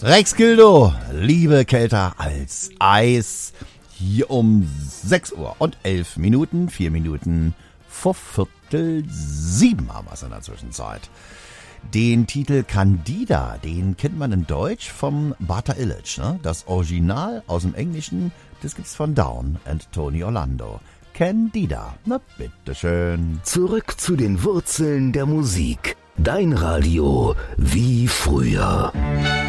Rex Gildo, Liebe kälter als Eis. Hier um 6 Uhr und 11 Minuten, 4 Minuten vor 6:45 haben wir es in der Zwischenzeit. Den Titel Candida, den kennt man in Deutsch vom Bata Illich, ne? Das Original aus dem Englischen, das gibt's von Down and Tony Orlando. Candida, na bitteschön. Zurück zu den Wurzeln der Musik. Dein Radio wie früher.